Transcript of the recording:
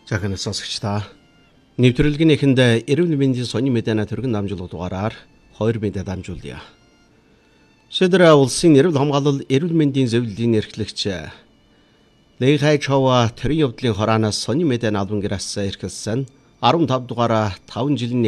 Захын сонсогчдаа нэвтрүүлгийн эхэнд эрүүл мэндийн сонин мэдээний төргөн намжуулга дугаараар 2 мэдээ дамжуулъя. Шийдвэр улсын эрүүл хамгаалал эрүүл мэндийн зөвлөлийн эрхлэгч Лэйхай Чова төрийн явдлын хороноос сонин мэдээний албан гэрээс эрхэлсэн 15 дугаар 5 жилийн